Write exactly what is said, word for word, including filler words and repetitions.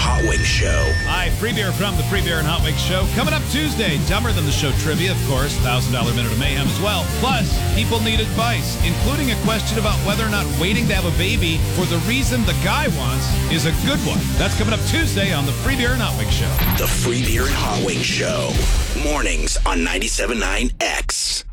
Hot Wings Show. Hi, free beer from the Free Beer and Hot Wings Show. Coming up Tuesday, Dumber Than the Show trivia, of course, one thousand dollars Minute of Mayhem as well. Plus, people need advice, including a question about whether or not waiting to have a baby for the reason the guy wants is a good one. That's coming up Tuesday on the Free Beer and Hot Wings Show. The Free Beer and Hot Wings Show. Mornings on ninety-seven point nine X.